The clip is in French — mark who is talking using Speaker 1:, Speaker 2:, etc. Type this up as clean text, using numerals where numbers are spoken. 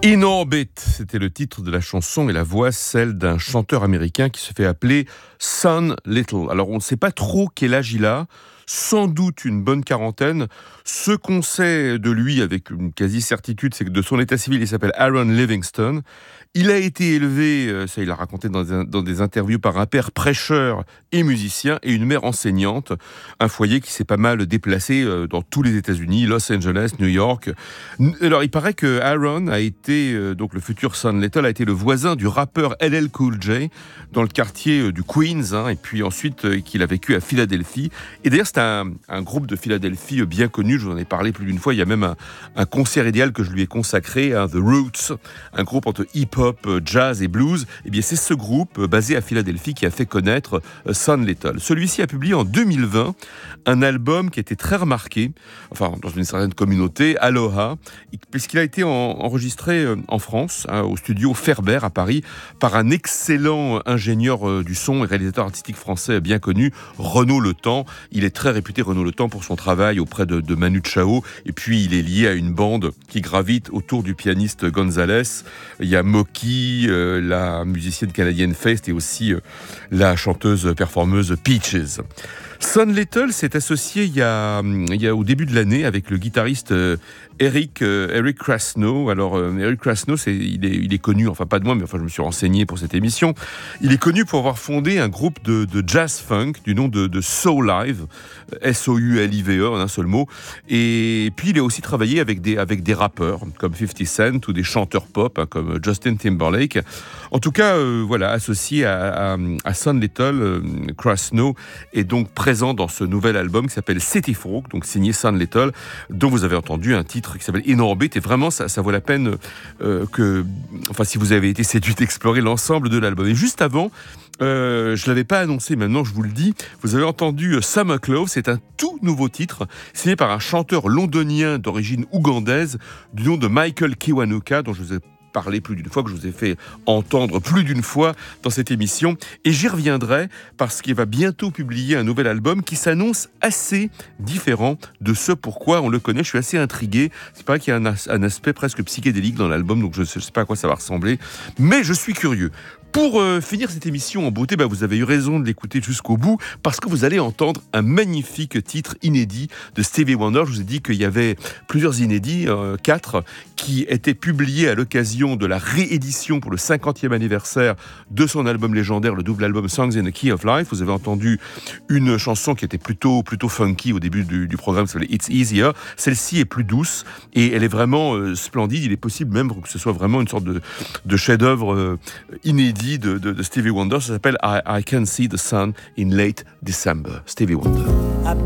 Speaker 1: In Orbit, c'était le titre de la chanson et la voix, celle d'un chanteur américain qui se fait appeler Son Little. Alors on ne sait pas trop quel âge il a, sans doute une bonne quarantaine. Ce qu'on sait de lui avec une quasi-certitude, c'est que de son état civil, il s'appelle Aaron Livingston. Il a été élevé, ça il l'a raconté dans des interviews, par un père prêcheur et musicien et une mère enseignante. Un foyer qui s'est pas mal déplacé dans tous les États-Unis, Los Angeles, New York. Alors il paraît que Aaron a été, donc le futur Son Little, a été le voisin du rappeur LL Cool J dans le quartier du Queens, et puis ensuite qu'il a vécu à Philadelphie. Et d'ailleurs c'est un groupe de Philadelphie bien connu, je vous en ai parlé plus d'une fois, il y a même un concert idéal que je lui ai consacré, The Roots, un groupe entre hip-hop, jazz et blues. Et bien c'est ce groupe basé à Philadelphie qui a fait connaître Son Little. Celui-ci a publié en 2020 un album qui a été très remarqué, enfin dans une certaine communauté, Aloha, puisqu'il a été enregistré en France, au studio Ferber à Paris, par un excellent ingénieur du son et réalisateur artistique français bien connu, Renaud Le Temps. Il est très réputé, Renaud Le Temps, pour son travail auprès de Manu Chao, et puis il est lié à une bande qui gravite autour du pianiste Gonzalez. Il y a Moki, la musicienne canadienne Feist, et aussi la chanteuse performeuse Peaches. Son Little s'est associé il y a au début de l'année avec le guitariste Eric Krasno. Alors Eric Krasno, il est connu, enfin pas de moi, mais enfin je me suis renseigné pour cette émission. Il est connu pour avoir fondé un groupe de jazz funk du nom de Soul Live, S-O-U-L-I-V-E en un seul mot. Et puis il a aussi travaillé avec des rappeurs comme 50 Cent ou des chanteurs pop comme Justin Timberlake. En tout cas, voilà, associé à Son Little, Krasno est donc présent dans ce nouvel album qui s'appelle City Folk, donc signé Son Little, dont vous avez entendu un titre qui s'appelle In Orbit. Et vraiment, ça vaut la peine si vous avez été séduit, d'explorer l'ensemble de l'album. Et juste avant, je l'avais pas annoncé, maintenant je vous le dis, vous avez entendu Summer Clothes. C'est un tout nouveau titre signé par un chanteur londonien d'origine ougandaise du nom de Michael Kiwanuka, dont je vous ai parlé plus d'une fois, que je vous ai fait entendre plus d'une fois dans cette émission. Et j'y reviendrai parce qu'il va bientôt publier un nouvel album qui s'annonce assez différent de ce pourquoi on le connaît. Je suis assez intrigué. C'est pas qu'il y a un aspect presque psychédélique dans l'album, donc je ne sais pas à quoi ça va ressembler, mais je suis curieux. Pour finir cette émission en beauté, vous avez eu raison de l'écouter jusqu'au bout, parce que vous allez entendre un magnifique titre inédit de Stevie Wonder. Je vous ai dit qu'il y avait plusieurs inédits, 4, qui étaient publiés à l'occasion de la réédition pour le 50e anniversaire de son album légendaire, le double album Songs in the Key of Life. Vous avez entendu une chanson qui était plutôt funky au début du programme, ça s'appelait It's Easier. Celle-ci est plus douce et elle est vraiment splendide. Il est possible même que ce soit vraiment une sorte de chef-d'œuvre inédit de Stevie Wonder. Ça s'appelle I Can See the Sun in Late December. Stevie Wonder.